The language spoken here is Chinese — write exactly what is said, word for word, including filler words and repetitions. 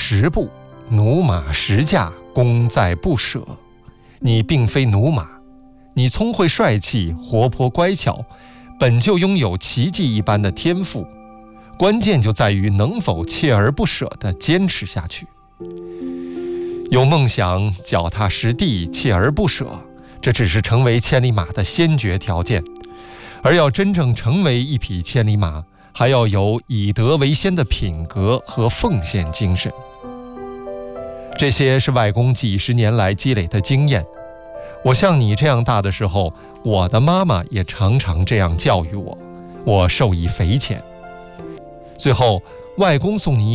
十步，驽马十驾，功在不舍。你并非驽马，你聪慧帅气，活泼乖巧，本就拥有奇迹一般的天赋，关键就在于能否锲而不舍地坚持下去。有梦想，脚踏实地，锲而不舍，这只是成为千里马的先决条件。而要真正成为一匹千里马，还要有以德为先的品格和奉献精神。这些是外公几十年来积累的经验。我像你这样大的时候，我的妈妈也常常这样教育我，我受益匪浅。最后，外公送你